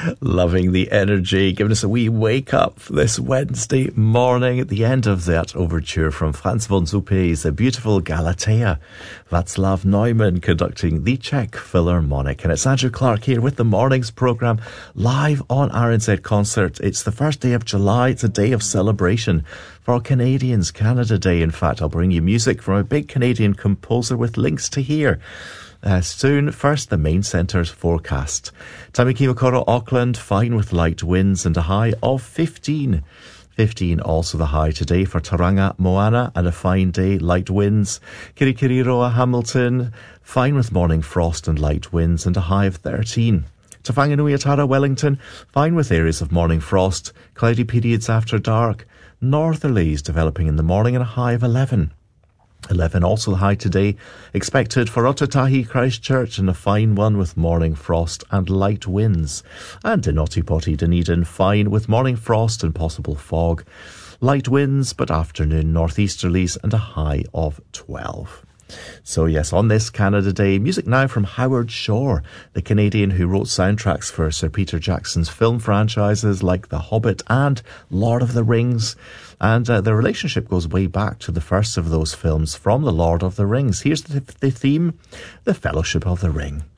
Loving the energy, giving us a wee wake up this Wednesday morning at the end of that overture from Franz von Suppé's The Beautiful Galatea. Václav Neumann conducting the Czech Philharmonic. And it's Andrew Clark here with the morning's programme live on RNZ Concert. It's the first day of July. It's a day of celebration for Canadians, Canada Day. In fact, I'll bring you music from a big Canadian composer with links to hear. Soon, first, the main centre's forecast. Tamaki Auckland, fine with light winds and a high of 15. 15 also the high today for Tauranga, Moana, and a fine day, light winds. Kirikiriroa, Hamilton, fine with morning frost and light winds and a high of 13. Te Whanganui-a-Tara, Wellington, fine with areas of morning frost, cloudy periods after dark. Northerlies developing in the morning and a high of 11. 11 also the high today, expected for Otatahi, Christchurch, and a fine one with morning frost and light winds. And in Otipoti, Dunedin, fine with morning frost and possible fog. Light winds, but afternoon northeasterlies and a high of 12. So yes, on this Canada Day, music now from Howard Shore, the Canadian who wrote soundtracks for Sir Peter Jackson's film franchises like The Hobbit and Lord of the Rings. And the relationship goes way back to the first of those films from The Lord of the Rings. Here's the theme, The Fellowship of the Ring.